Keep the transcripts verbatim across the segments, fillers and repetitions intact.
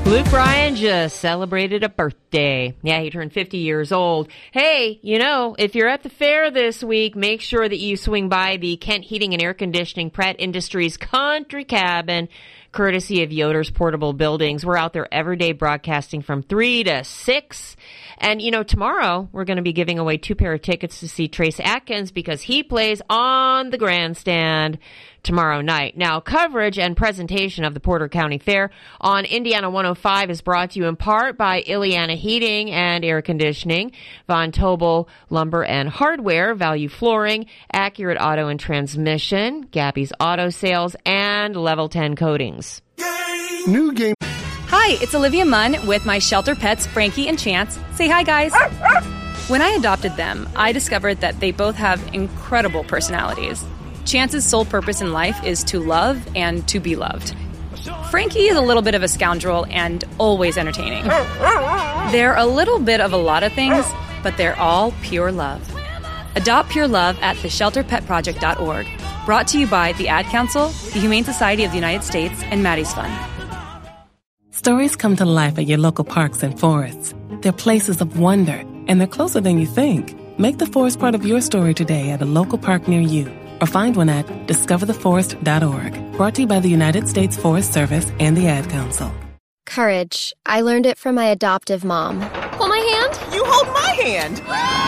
Luke Bryan just celebrated a birthday. Yeah, he turned fifty years old. Hey, you know, if you're at the fair this week, make sure that you swing by the Kent Heating and Air Conditioning Pratt Industries Country Cabin, courtesy of Yoder's Portable Buildings. We're out there every day broadcasting from three to six. And, you know, tomorrow we're going to be giving away two pair of tickets to see Trace Atkins because he plays on the grandstand tomorrow night. Now, coverage and presentation of the Porter County Fair on Indiana one oh five is brought to you in part by Ileana Heating and Air Conditioning, Von Tobel Lumber and Hardware, Value Flooring, Accurate Auto and Transmission, Gabby's Auto Sales, and Level ten Coatings. New game. Hi, it's Olivia Munn with my shelter pets, Frankie and Chance. Say hi, guys. When I adopted them, I discovered that they both have incredible personalities. Chance's sole purpose in life is to love and to be loved. Frankie is a little bit of a scoundrel and always entertaining. They're a little bit of a lot of things, but they're all pure love. Adopt pure love at the shelter pet project dot org. Brought to you by the Ad Council, the Humane Society of the United States, and Maddie's Fund. Stories come to life at your local parks and forests. They're places of wonder, and they're closer than you think. Make the forest part of your story today at a local park near you, or find one at discover the forest dot org. Brought to you by the United States Forest Service and the Ad Council. Courage. I learned it from my adoptive mom. Hold my hand. You hold my hand.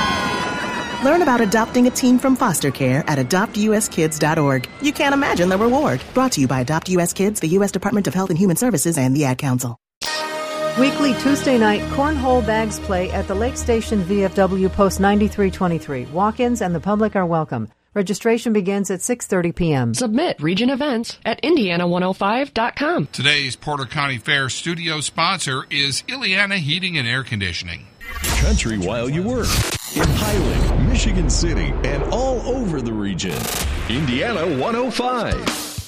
Learn about adopting a teen from foster care at adopt u s kids dot org. You can't imagine the reward. Brought to you by Adopt U S Kids, the U S Department of Health and Human Services, and the Ad Council. Weekly Tuesday night cornhole bags play at the Lake Station V F W Post ninety-three twenty-three. Walk-ins and the public are welcome. Registration begins at six thirty p.m. Submit Region Events at indiana one oh five dot com. Today's Porter County Fair studio sponsor is Ileana Heating and Air Conditioning. Country while you work. In Highland, Michigan City, and all over the region. Indiana one oh five.